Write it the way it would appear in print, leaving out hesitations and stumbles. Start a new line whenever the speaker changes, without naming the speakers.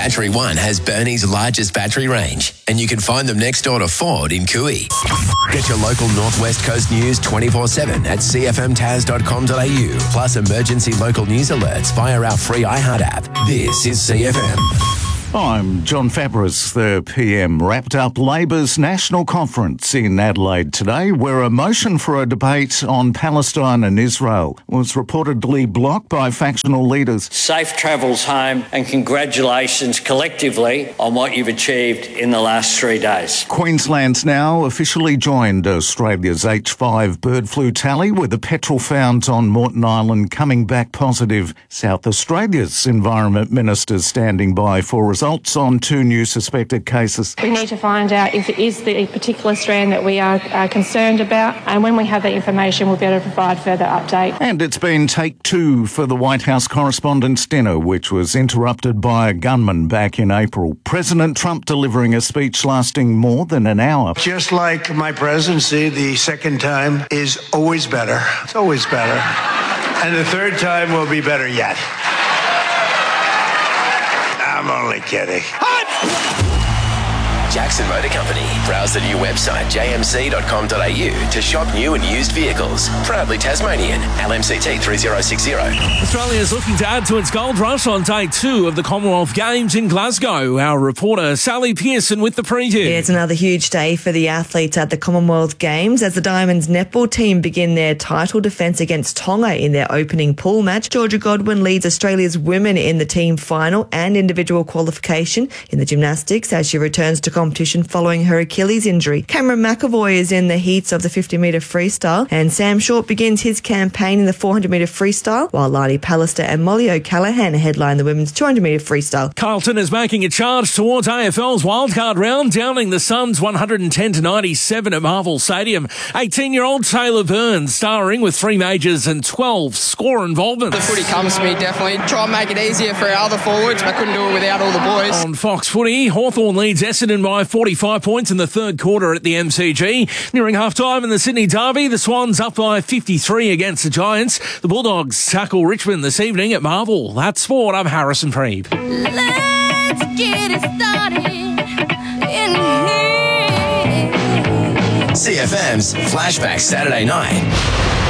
Battery One has Burnie's largest battery range, and you can find them next door to Ford in Cooey. Get your local Northwest Coast news 24/7 at cfmtas.com.au, plus emergency local news alerts via our free iHeart app. This is CFM.
I'm John Fabris. The PM wrapped up Labor's national conference in Adelaide today, where a motion for a debate on Palestine and Israel was reportedly blocked by factional leaders.
Safe travels home, and congratulations collectively on what you've achieved in the last 3 days.
Queensland's now officially joined Australia's H5 bird flu tally, with a petrel found on Moreton Island coming back positive. South Australia's Environment Minister standing by for results on 2 new suspected cases.
We need to find out if it is the particular strand that we are concerned about, and when we have that information, we'll be able to provide further update.
And it's been take 2 for the White House Correspondents' Dinner, which was interrupted by a gunman back in April. President Trump delivering a speech lasting more than an hour.
Just like my presidency, the second time is always better. It's always better. And the third time will be better yet. I'm only kidding.
Jackson Motor Company. Browse the new website jmc.com.au to shop new and used vehicles. Proudly Tasmanian. LMCT 3060.
Australia is looking to add to its gold rush on day 2 of the Commonwealth Games in Glasgow. Our reporter Sally Pearson with the preview.
Yeah, it's another huge day for the athletes at the Commonwealth Games as the Diamonds netball team begin their title defence against Tonga in their opening pool match. Georgia Godwin leads Australia's women in the team final and individual qualification in the gymnastics as she returns to competition following her Achilles injury. Cameron McAvoy is in the heats of the 50-metre freestyle, and Sam Short begins his campaign in the 400-metre freestyle, while Lani Pallister and Molly O'Callaghan headline the women's 200-metre freestyle.
Carlton is making a charge towards AFL's wildcard round, downing the Suns 110-97 at Marvel Stadium. 18-year-old Taylor Burns starring with 3 majors and 12 score involvements.
The footy comes to me, definitely. Try and make it easier for our other forwards. I couldn't do it without all the boys.
On Fox Footy, Hawthorn leads Essendon by 45 points in the third quarter at the MCG. Nearing half-time in the Sydney Derby, the Swans up by 53 against the Giants. The Bulldogs tackle Richmond this evening at Marvel. That's sport. I'm Harrison Preeb.
Let's get it started in here.
CFM's Flashback Saturday Night.